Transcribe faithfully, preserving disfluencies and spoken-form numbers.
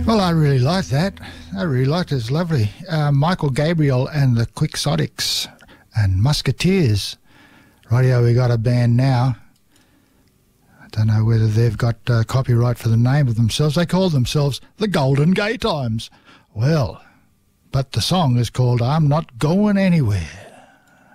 Well, I really like that. I really liked it. It's lovely. Uh, Michael Gabriel and the Quixotics and Musketeers. Rightio, we got a band now. I don't know whether they've got uh, copyright for the name of themselves. They call themselves the Golden Gay Times. Well, but the song is called I'm Not Going Anywhere.